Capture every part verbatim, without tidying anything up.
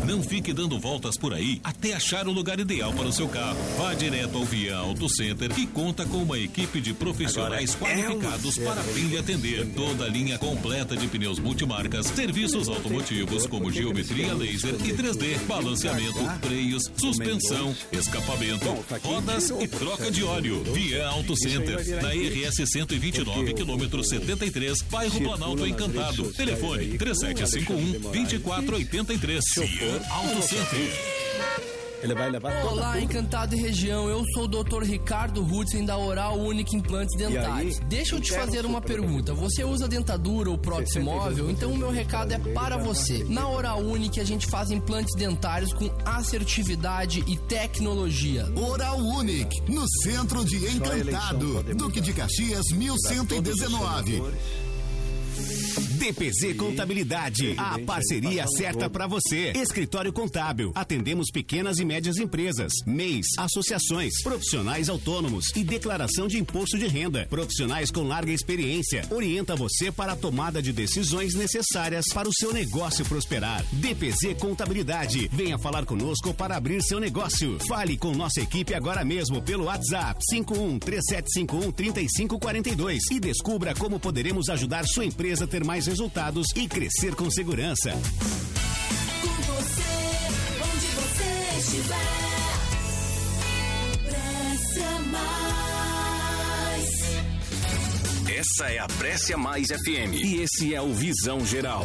Não fique dando voltas por aí até achar o lugar ideal para o seu carro. Vá direto ao Via Auto Center, que conta com uma equipe de profissionais Agora, qualificados é para bem lhe atender. Toda a linha completa de pneus multimarcas, serviços automotivos como geometria laser e três D, balanceamento, freios, suspensão, escapamento, rodas e troca de óleo. Via Auto Center, na R S cento e vinte e nove, quilômetro setenta e três, bairro Planalto Encantado. Telefone três sete cinco um, dois quatro oito três. Via Auto Center. Ele vai levar toda Olá, Encantado e região. Eu sou o doutor Ricardo Hudson da Oral Unique Implantes Dentários. Deixa eu te fazer uma pergunta. Você usa dentadura ou prótese móvel? Então o meu recado é para você. Na Oral Unique a gente faz implantes dentários com assertividade e tecnologia. Oral Unique, no centro de Encantado, Duque de Caxias, mil cento e dezenove. D P Z Contabilidade, a parceria certa para você. Escritório Contábil, atendemos pequenas e médias empresas, M E Is, associações, profissionais autônomos e declaração de imposto de renda. Profissionais com larga experiência, orienta você para a tomada de decisões necessárias para o seu negócio prosperar. D P Z Contabilidade, venha falar conosco para abrir seu negócio. Fale com nossa equipe agora mesmo pelo WhatsApp cinco um três sete cinco um três cinco quatro dois e descubra como poderemos ajudar sua empresa a ter mais resultados e crescer com segurança. Com você, onde você estiver, Brescia Mais. Essa é a Brescia Mais F M e esse é o Visão Geral.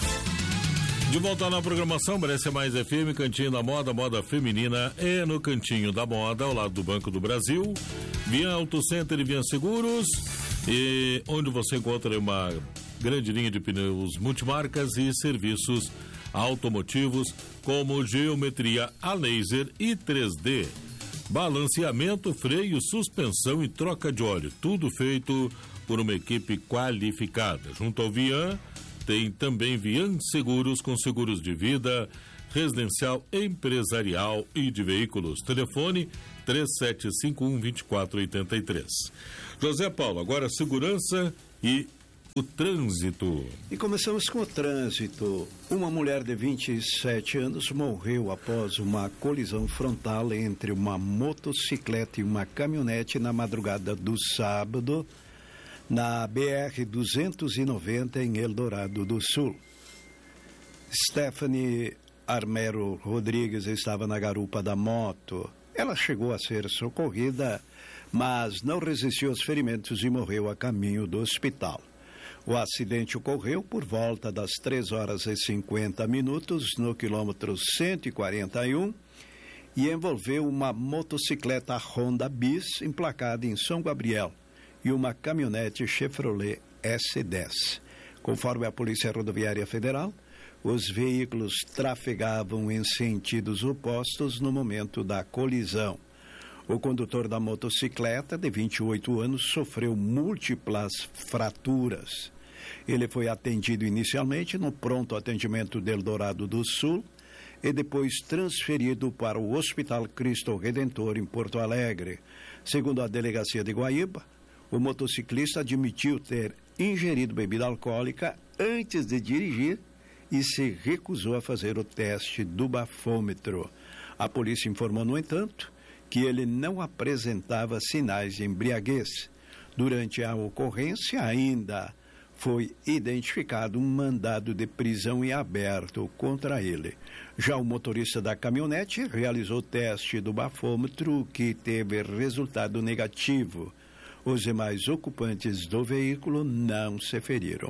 De volta na programação, Brescia Mais F M, Cantinho da Moda, moda feminina é no Cantinho da Moda, ao lado do Banco do Brasil, Via Auto Center e Via Seguros, e onde você encontra uma grande linha de pneus multimarcas e serviços automotivos como geometria a laser e três D, balanceamento, freio, suspensão e troca de óleo, tudo feito por uma equipe qualificada. Junto ao Vian tem também Vian Seguros, com seguros de vida, residencial, empresarial e de veículos. Telefone três sete cinco um, dois quatro oito três. José Paulo, agora segurança e o trânsito. E começamos com o trânsito. Uma mulher de vinte e sete anos morreu após uma colisão frontal entre uma motocicleta e uma caminhonete na madrugada do sábado, na B R duzentos e noventa, em Eldorado do Sul. Stephanie Armero Rodrigues estava na garupa da moto. Ela chegou a ser socorrida, mas não resistiu aos ferimentos e morreu a caminho do hospital. O acidente ocorreu por volta das três horas e cinquenta minutos no quilômetro cento e quarenta e um e envolveu uma motocicleta Honda Bis emplacada em São Gabriel e uma caminhonete Chevrolet S dez. Conforme a Polícia Rodoviária Federal, os veículos trafegavam em sentidos opostos no momento da colisão. O condutor da motocicleta, de vinte e oito anos, sofreu múltiplas fraturas. Ele foi atendido inicialmente no pronto atendimento de Eldorado do Sul e depois transferido para o Hospital Cristo Redentor, em Porto Alegre. Segundo a delegacia de Guaíba, o motociclista admitiu ter ingerido bebida alcoólica antes de dirigir e se recusou a fazer o teste do bafômetro. A polícia informou, no entanto, que ele não apresentava sinais de embriaguez. Durante a ocorrência, ainda foi identificado um mandado de prisão em aberto contra ele. Já o motorista da caminhonete realizou o teste do bafômetro, que teve resultado negativo. Os demais ocupantes do veículo não se feriram.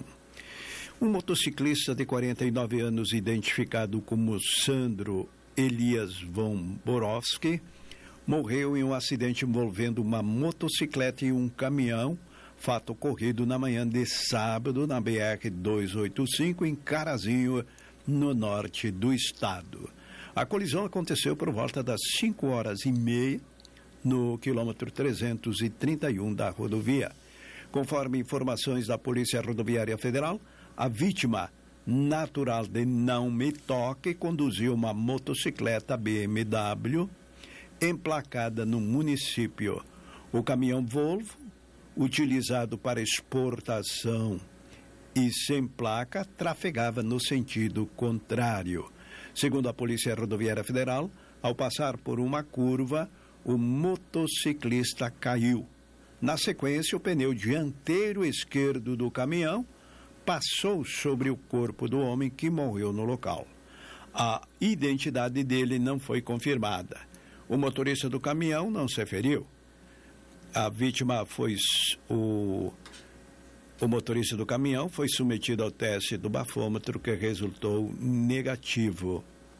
Um motociclista de quarenta e nove anos, identificado como Sandro Elias von Borowski, morreu em um acidente envolvendo uma motocicleta e um caminhão, fato ocorrido na manhã de sábado na B R duzentos e oitenta e cinco, em Carazinho, no norte do estado. A colisão aconteceu por volta das cinco horas e meia, no quilômetro trezentos e trinta e um da rodovia. Conforme informações da Polícia Rodoviária Federal, a vítima, natural de Não Me Toque, conduziu uma motocicleta B M W emplacada no município. O caminhão Volvo, utilizado para exportação e sem placa, trafegava no sentido contrário. Segundo a Polícia Rodoviária Federal, ao passar por uma curva, o motociclista caiu. Na sequência, o pneu dianteiro esquerdo do caminhão passou sobre o corpo do homem que morreu no local. A identidade dele não foi confirmada. O motorista do caminhão não se feriu. A vítima foi o, o motorista do caminhão foi submetido ao teste do bafômetro, que resultou negativo.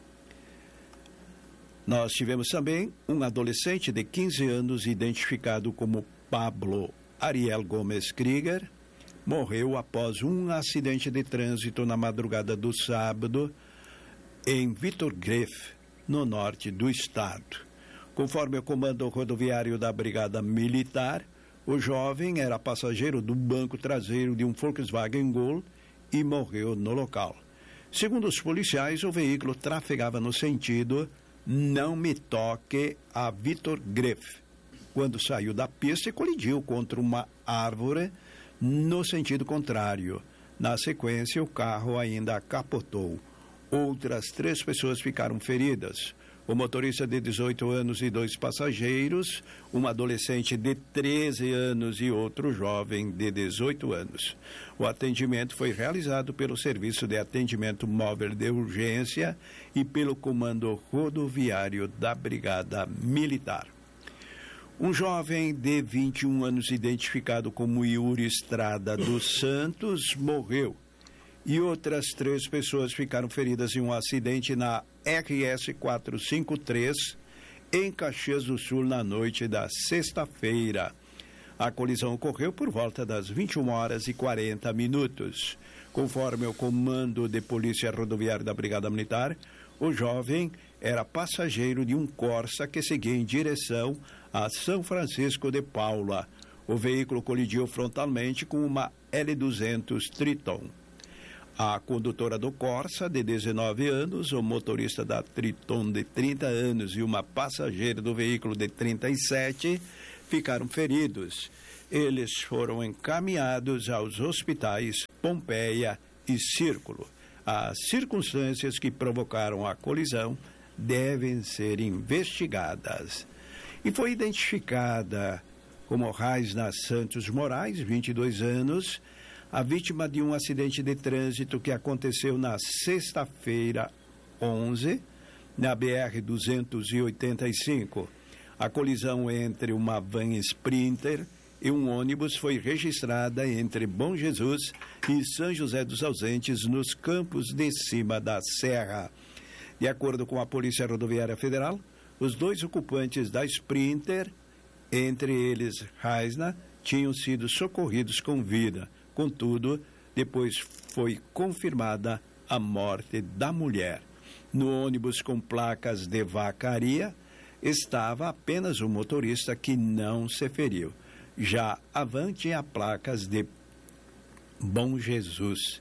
Nós tivemos também um adolescente de quinze anos, identificado como Pablo Ariel Gomes Krieger, morreu após um acidente de trânsito na madrugada do sábado em Vitor Greff, no norte do estado. Conforme o comando rodoviário da Brigada Militar, o jovem era passageiro do banco traseiro de um Volkswagen Gol e morreu no local. Segundo os policiais, o veículo trafegava no sentido "Não me toque" a Vitor Greff, quando saiu da pista e colidiu contra uma árvore no sentido contrário. Na sequência, o carro ainda capotou. Outras três pessoas ficaram feridas. O motorista de dezoito anos e dois passageiros, uma adolescente de treze anos e outro jovem de dezoito anos. O atendimento foi realizado pelo Serviço de Atendimento Móvel de Urgência e pelo Comando Rodoviário da Brigada Militar. Um jovem de vinte e um anos, identificado como Yuri Estrada dos Santos, morreu. E outras três pessoas ficaram feridas em um acidente na R S quatrocentos e cinquenta e três, em Caxias do Sul, na noite da sexta-feira. A colisão ocorreu por volta das vinte e uma horas e quarenta minutos. Conforme o Comando de Polícia Rodoviária da Brigada Militar, o jovem era passageiro de um Corsa que seguia em direção a São Francisco de Paula. O veículo colidiu frontalmente com uma L duzentos Triton. A condutora do Corsa, de dezenove anos, o motorista da Triton, de trinta anos, e uma passageira do veículo, de trinta e sete, ficaram feridos. Eles foram encaminhados aos hospitais Pompeia e Círculo. As circunstâncias que provocaram a colisão devem ser investigadas. E foi identificada como Raisna Santos Moraes, vinte e dois anos, a vítima de um acidente de trânsito que aconteceu na sexta-feira onze, na B R duzentos e oitenta e cinco. A colisão entre uma van Sprinter e um ônibus foi registrada entre Bom Jesus e São José dos Ausentes, nos campos de cima da serra. De acordo com a Polícia Rodoviária Federal, os dois ocupantes da Sprinter, entre eles Raisna, tinham sido socorridos com vida. Contudo, depois foi confirmada a morte da mulher. No ônibus com placas de Vacaria, estava apenas o motorista, que não se feriu. Já a van tinha placas de Bom Jesus.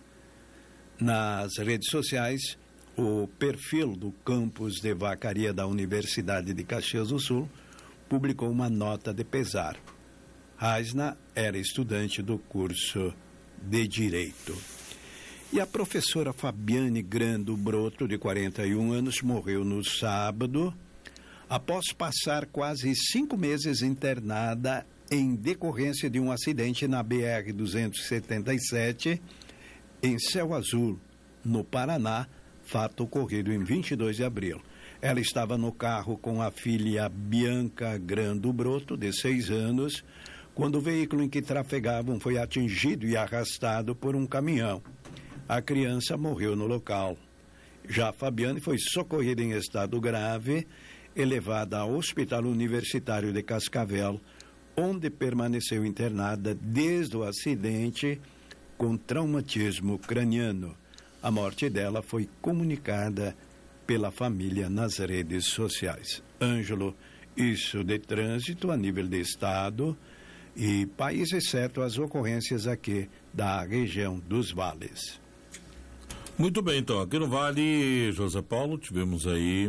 Nas redes sociais, o perfil do campus de Vacaria da Universidade de Caxias do Sul publicou uma nota de pesar. Raisna era estudante do curso de Direito. E a professora Fabiane Grando Broto, de quarenta e um anos, morreu no sábado, após passar quase cinco meses internada em decorrência de um acidente na B R duzentos e setenta e sete, em Céu Azul, no Paraná, fato ocorrido em vinte e dois de abril. Ela estava no carro com a filha Bianca Grando Broto, de seis anos, quando o veículo em que trafegavam foi atingido e arrastado por um caminhão. A criança morreu no local. Já Fabiane foi socorrida em estado grave e levada ao Hospital Universitário de Cascavel, onde permaneceu internada desde o acidente com traumatismo craniano. A morte dela foi comunicada pela família nas redes sociais. Ângelo, isso de trânsito a nível de estado e país, exceto as ocorrências aqui da região dos vales. Muito bem, então, aqui no Vale, José Paulo, tivemos aí,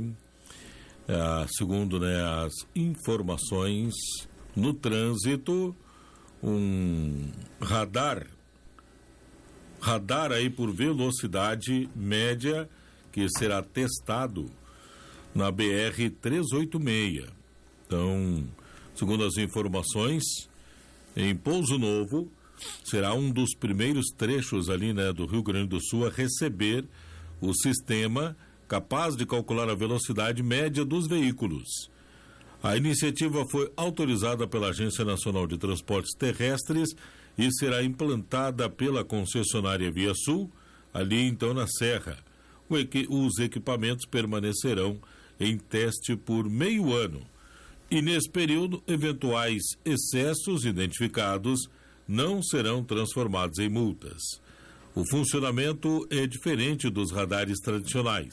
é, segundo, né, as informações no trânsito, um radar, radar aí por velocidade média que será testado na B R trezentos e oitenta e seis. Então, segundo as informações, em Pouso Novo, será um dos primeiros trechos ali, né, do Rio Grande do Sul a receber o sistema capaz de calcular a velocidade média dos veículos. A iniciativa foi autorizada pela Agência Nacional de Transportes Terrestres e será implantada pela concessionária Via Sul, ali então na Serra. O equi- os equipamentos permanecerão em teste por meio ano. E nesse período, eventuais excessos identificados não serão transformados em multas. O funcionamento é diferente dos radares tradicionais.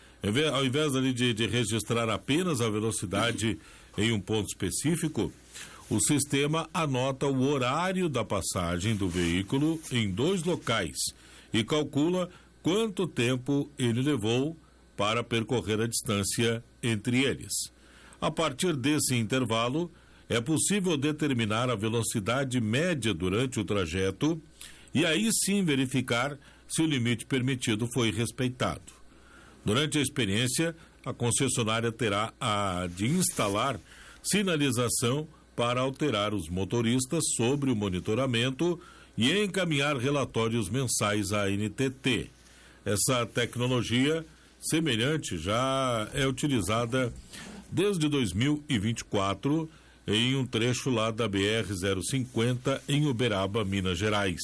Ao invés ali de, de registrar apenas a velocidade em um ponto específico, o sistema anota o horário da passagem do veículo em dois locais e calcula quanto tempo ele levou para percorrer a distância entre eles. A partir desse intervalo, é possível determinar a velocidade média durante o trajeto e aí sim verificar se o limite permitido foi respeitado. Durante a experiência, a concessionária terá a de instalar sinalização para alterar os motoristas sobre o monitoramento e encaminhar relatórios mensais à N T T. Essa tecnologia semelhante já é utilizada desde dois mil e vinte e quatro em um trecho lá da B R zero cinquenta em Uberaba, Minas Gerais.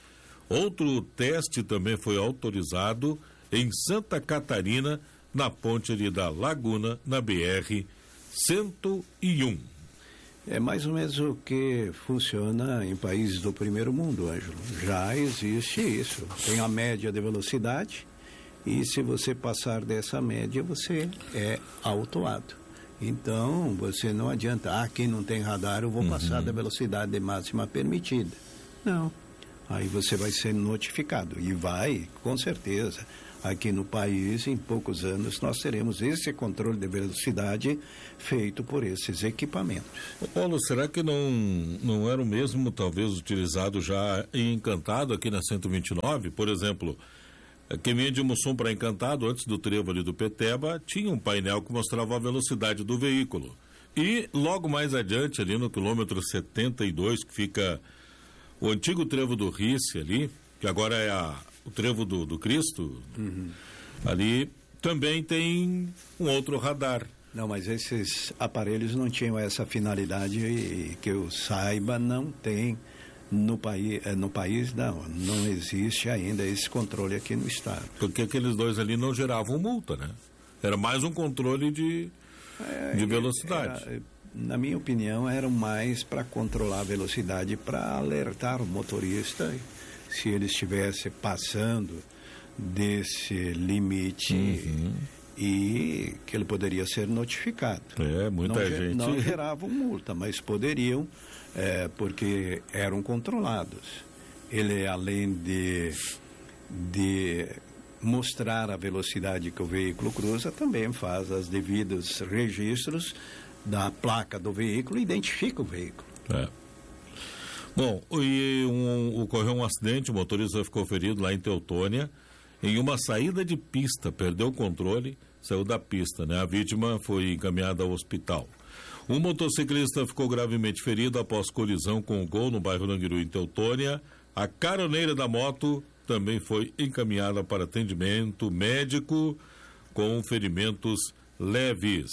Outro teste também foi autorizado em Santa Catarina, na ponte ali da Laguna, na B R cento e um. É mais ou menos o que funciona em países do primeiro mundo, Ângelo. Já existe isso. Tem a média de velocidade e se você passar dessa média, você é autuado. Então, você não adianta, ah, quem não tem radar, eu vou uhum. passar da velocidade máxima permitida. Não. Aí você vai ser notificado. E vai, com certeza. Aqui no país, em poucos anos, nós teremos esse controle de velocidade feito por esses equipamentos. Ô Paulo, será que não, não era o mesmo, talvez, utilizado já em Encantado, aqui na cento e vinte e nove? Por exemplo, quem vinha de Mussum para Encantado, antes do trevo ali do Peteba, tinha um painel que mostrava a velocidade do veículo. E logo mais adiante, ali no quilômetro setenta e dois, que fica o antigo trevo do Rice ali, que agora é a, o trevo do, do Cristo, uhum. ali também tem um outro radar. Não, mas esses aparelhos não tinham essa finalidade e que eu saiba, não tem no país, no país não, não existe ainda esse controle aqui no estado. Porque aqueles dois ali não geravam multa, né? Era mais um controle de, é, de velocidade. Era, na minha opinião, era mais para controlar a velocidade, para alertar o motorista se ele estivesse passando desse limite uhum. e que ele poderia ser notificado. É, muita não, gente... Não geravam multa, mas poderiam, é, porque eram controlados. Ele, além de, de mostrar a velocidade que o veículo cruza, também faz os devidos registros da placa do veículo e identifica o veículo. É. Bom, e um, ocorreu um acidente, o motorista ficou ferido lá em Teutônia, em uma saída de pista, perdeu o controle, saiu da pista, né? A vítima foi encaminhada ao hospital. Um motociclista ficou gravemente ferido após colisão com o Gol no bairro Languiru, em Teutônia. A caroneira da moto também foi encaminhada para atendimento médico com ferimentos leves.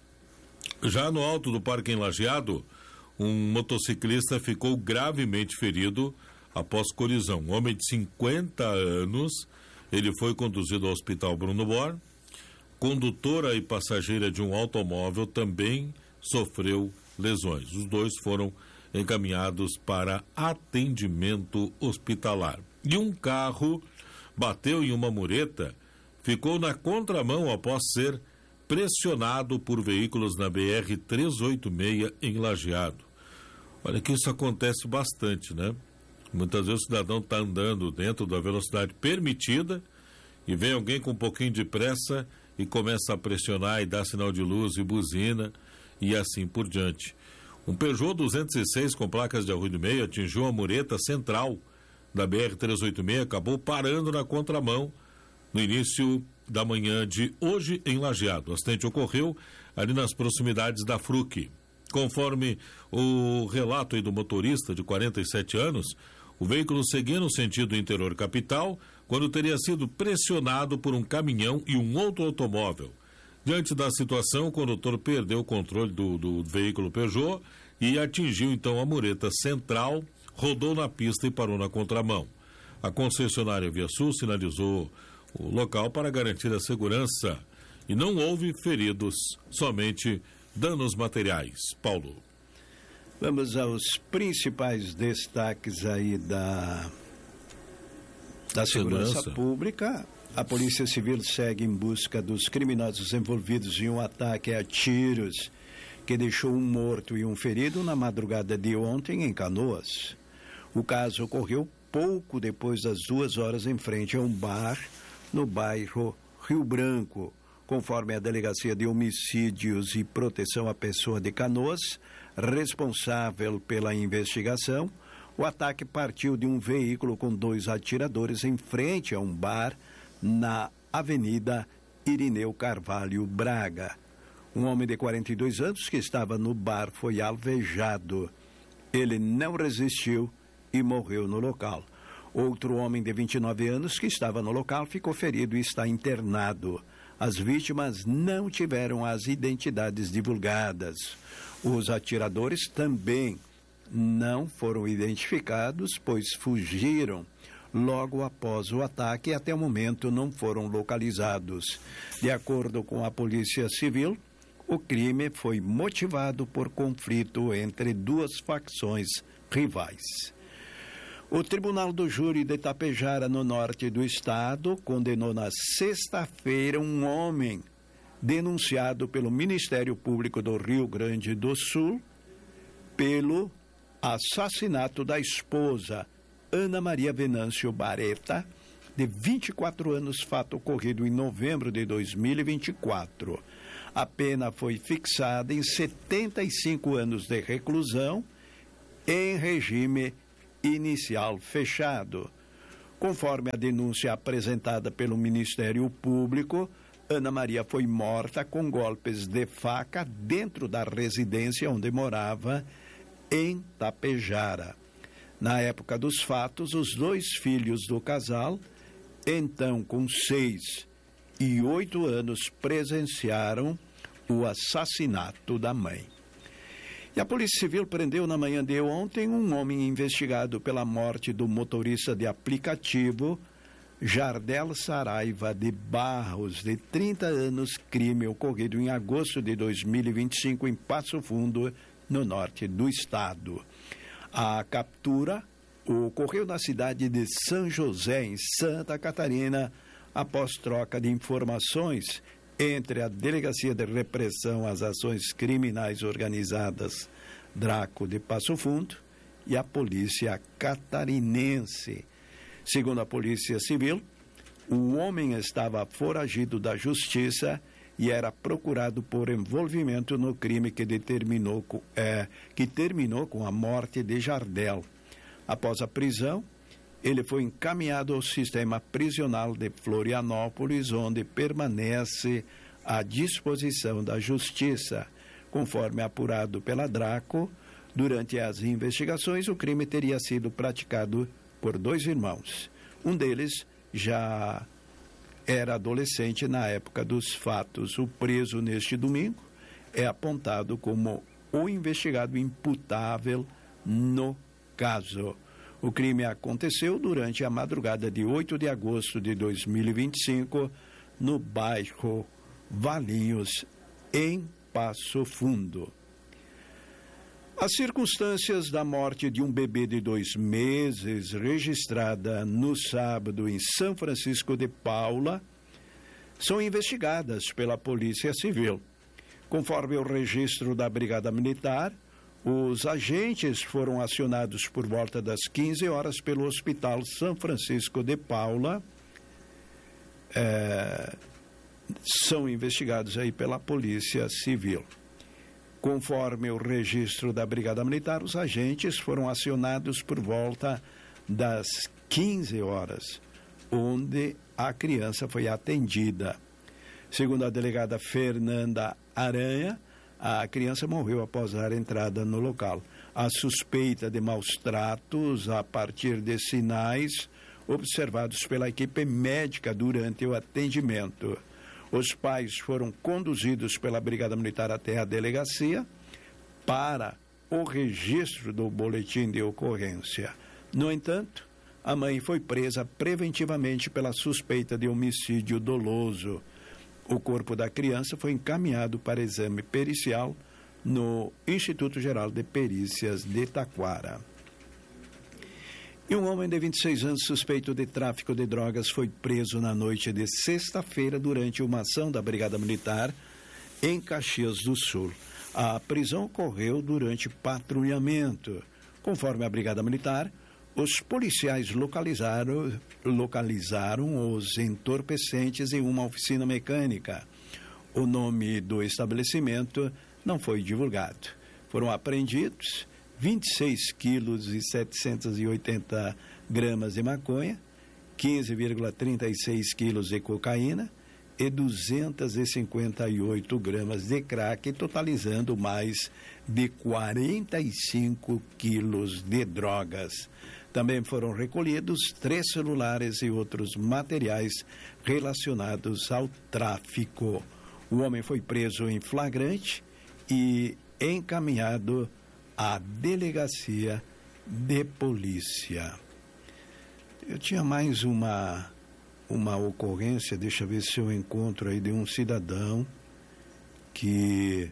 Já no alto do Parque Enlajeado, um motociclista ficou gravemente ferido após colisão. Um homem de cinquenta anos, ele foi conduzido ao Hospital Bruno Bor. Condutora e passageira de um automóvel também sofreu lesões. Os dois foram encaminhados para atendimento hospitalar. E um carro bateu em uma mureta, ficou na contramão após ser pressionado por veículos na B R trezentos e oitenta e seis em Lajeado. Olha que isso acontece bastante, né? Muitas vezes o cidadão está andando dentro da velocidade permitida e vem alguém com um pouquinho de pressa e começa a pressionar e dar sinal de luz e buzina e assim por diante. Um Peugeot duzentos e seis com placas de arruio meio atingiu a mureta central da B R trezentos e oitenta e seis, acabou parando na contramão no início da manhã de hoje em Lajeado. O acidente ocorreu ali nas proximidades da Fruc. Conforme o relato aí do motorista de quarenta e sete anos, o veículo seguia no sentido interior capital quando teria sido pressionado por um caminhão e um outro automóvel. Diante da situação, o condutor perdeu o controle do, do veículo Peugeot e atingiu então a mureta central, rodou na pista e parou na contramão. A concessionária ViaSul sinalizou o local para garantir a segurança e não houve feridos, somente danos materiais. Paulo. Vamos aos principais destaques aí da, da segurança, segurança pública. A Polícia Civil segue em busca dos criminosos envolvidos em um ataque a tiros que deixou um morto e um ferido na madrugada de ontem em Canoas. O caso ocorreu pouco depois das duas horas em frente a um bar no bairro Rio Branco. Conforme a Delegacia de Homicídios e Proteção à Pessoa de Canoas, responsável pela investigação, o ataque partiu de um veículo com dois atiradores em frente a um bar na Avenida Irineu Carvalho Braga. Um homem de quarenta e dois anos que estava no bar foi alvejado. Ele não resistiu e morreu no local. Outro homem de vinte e nove anos que estava no local ficou ferido e está internado. As vítimas não tiveram as identidades divulgadas. Os atiradores também não foram identificados, pois fugiram logo após o ataque e até o momento não foram localizados. De acordo com a Polícia Civil, o crime foi motivado por conflito entre duas facções rivais. O Tribunal do Júri de Itapejara, no norte do estado, condenou na sexta-feira um homem denunciado pelo Ministério Público do Rio Grande do Sul pelo assassinato da esposa, Ana Maria Venâncio Bareta, de vinte e quatro anos, fato ocorrido em novembro de dois mil e vinte e quatro. A pena foi fixada em setenta e cinco anos de reclusão em regime inicial fechado. Conforme a denúncia apresentada pelo Ministério Público, Ana Maria foi morta com golpes de faca dentro da residência onde morava, em Tapejara. Na época dos fatos, os dois filhos do casal, então com seis e oito anos, presenciaram o assassinato da mãe. E a Polícia Civil prendeu na manhã de ontem um homem investigado pela morte do motorista de aplicativo Jardel Saraiva de Barros, de trinta anos, crime ocorrido em agosto de dois mil e vinte e cinco em Passo Fundo, no norte do estado. A captura ocorreu na cidade de São José, em Santa Catarina, após troca de informações entre a Delegacia de Repressão às Ações Criminais Organizadas Draco de Passo Fundo e a Polícia Catarinense. Segundo a Polícia Civil, o homem estava foragido da Justiça e era procurado por envolvimento no crime que, determinou, é, que terminou com a morte de Jardel. Após a prisão, ele foi encaminhado ao sistema prisional de Florianópolis, onde permanece à disposição da Justiça. Conforme apurado pela Draco, durante as investigações, o crime teria sido praticado por dois irmãos. Um deles já era adolescente na época dos fatos. O preso neste domingo é apontado como o investigado imputável no caso. O crime aconteceu durante a madrugada de oito de agosto de dois mil e vinte e cinco, no bairro Valinhos, em Passo Fundo. As circunstâncias da morte de um bebê de dois meses, registrada no sábado em São Francisco de Paula, são investigadas pela Polícia Civil. Conforme o registro da Brigada Militar, os agentes foram acionados por volta das quinze horas pelo Hospital São Francisco de Paula. É, são investigados aí pela Polícia Civil. Conforme o registro da Brigada Militar, os agentes foram acionados por volta das quinze horas, onde a criança foi atendida. Segundo a delegada Fernanda Aranha, a criança morreu após dar entrada no local. A suspeita de maus tratos a partir de sinais observados pela equipe médica durante o atendimento. Os pais foram conduzidos pela Brigada Militar até a delegacia para o registro do boletim de ocorrência. No entanto, a mãe foi presa preventivamente pela suspeita de homicídio doloso. O corpo da criança foi encaminhado para exame pericial no Instituto Geral de Perícias de Taquara. E um homem de vinte e seis anos suspeito de tráfico de drogas foi preso na noite de sexta-feira durante uma ação da Brigada Militar em Caxias do Sul. A prisão ocorreu durante patrulhamento. Conforme a Brigada Militar, os policiais localizaram, localizaram os entorpecentes em uma oficina mecânica. O nome do estabelecimento não foi divulgado. Foram apreendidos vinte e seis quilos e setecentos e oitenta gramas de maconha, quinze vírgula trinta e seis quilos de cocaína e duzentos e cinquenta e oito gramas de crack, totalizando mais de quarenta e cinco quilos de drogas. Também foram recolhidos três celulares e outros materiais relacionados ao tráfico. O homem foi preso em flagrante e encaminhado à delegacia de polícia. Eu tinha mais uma, uma ocorrência, deixa eu ver se eu encontro aí, de um cidadão que,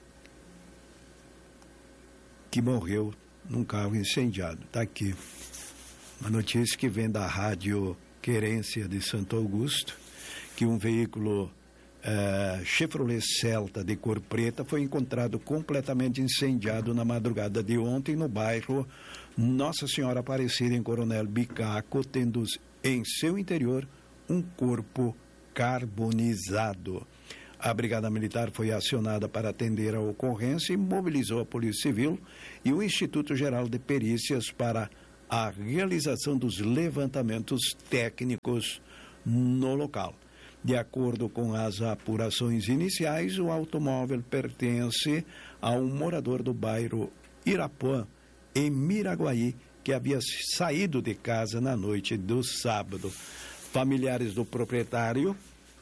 que morreu num carro incendiado. Está aqui. Uma notícia que vem da Rádio Querência de Santo Augusto, que um veículo Uh, Chevrolet Celta de cor preta foi encontrado completamente incendiado na madrugada de ontem no bairro Nossa Senhora Aparecida, em Coronel Bicaco, tendo em seu interior um corpo carbonizado. A Brigada Militar foi acionada para atender a ocorrência e mobilizou a Polícia Civil e o Instituto Geral de Perícias para a realização dos levantamentos técnicos no local. De acordo com as apurações iniciais, o automóvel pertence a um morador do bairro Irapuã, em Miraguaí, que havia saído de casa na noite do sábado. Familiares do proprietário,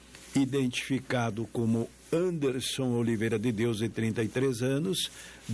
identificado como Anderson Oliveira de Deus, de trinta e três anos,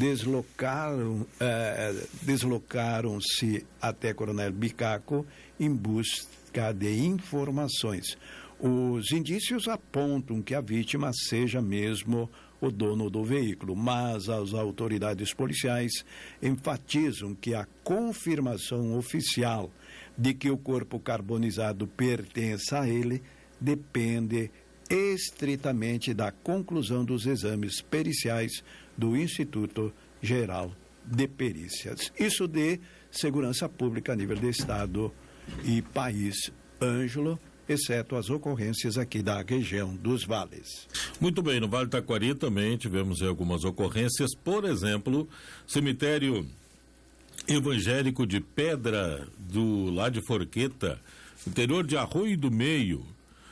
deslocaram, eh, deslocaram-se até Coronel Bicaco em busca de informações. Os indícios apontam que a vítima seja mesmo o dono do veículo, mas as autoridades policiais enfatizam que a confirmação oficial de que o corpo carbonizado pertence a ele depende estritamente da conclusão dos exames periciais do Instituto Geral de Perícias. Isso de segurança pública a nível de Estado e país. Ângelo, exceto as ocorrências aqui da região dos vales. Muito bem, no Vale do Taquari também tivemos algumas ocorrências, por exemplo, cemitério evangélico de Pedra do lá de Forqueta, interior de Arroio do Meio,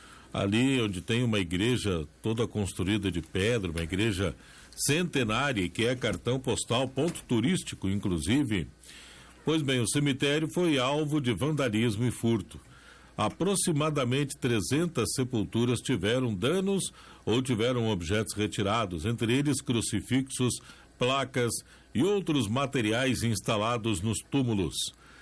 ali onde tem uma igreja toda construída de pedra, uma igreja centenária, que é cartão postal, ponto turístico, inclusive. Pois bem, o cemitério foi alvo de vandalismo e furto. Aproximadamente trezentas sepulturas tiveram danos ou tiveram objetos retirados, entre eles crucifixos, placas e outros materiais instalados nos túmulos.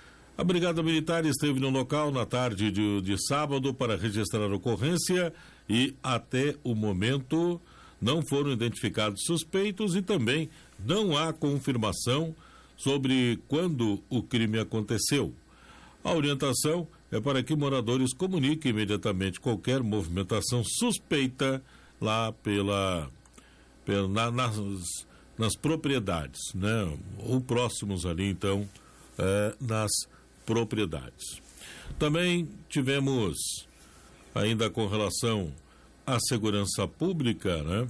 A Brigada Militar esteve no local na tarde de, de sábado para registrar a ocorrência e, até o momento, não foram identificados suspeitos e também não há confirmação sobre quando o crime aconteceu. A orientação é para que moradores comuniquem imediatamente qualquer movimentação suspeita lá pela, pela na, nas, nas propriedades, né? Ou próximos ali, então, é, nas propriedades. Também tivemos, ainda com relação à segurança pública, né?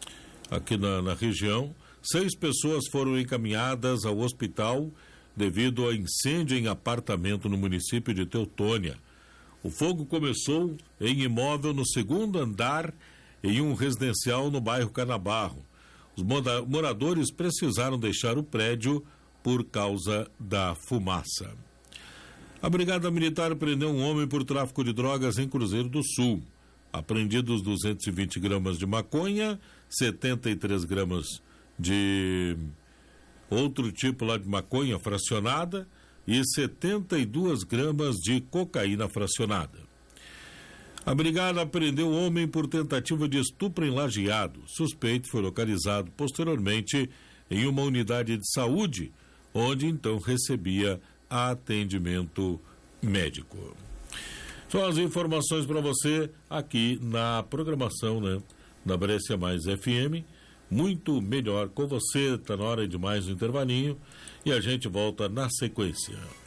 Aqui na, na região, seis pessoas foram encaminhadas ao hospital devido a incêndio em apartamento no município de Teutônia. O fogo começou em imóvel no segundo andar em um residencial no bairro Canabarro. Os moradores precisaram deixar o prédio por causa da fumaça. A Brigada Militar prendeu um homem por tráfico de drogas em Cruzeiro do Sul. Apreendidos duzentos e vinte gramas de maconha, setenta e três gramas de outro tipo lá de maconha fracionada e setenta e duas gramas de cocaína fracionada. A brigada prendeu o homem por tentativa de estupro em Lajeado. O suspeito foi localizado posteriormente em uma unidade de saúde, onde então recebia atendimento médico. São as informações para você aqui na programação, né, da Brescia Mais F M. Muito melhor com você, está na hora de mais um intervalinho e a gente volta na sequência.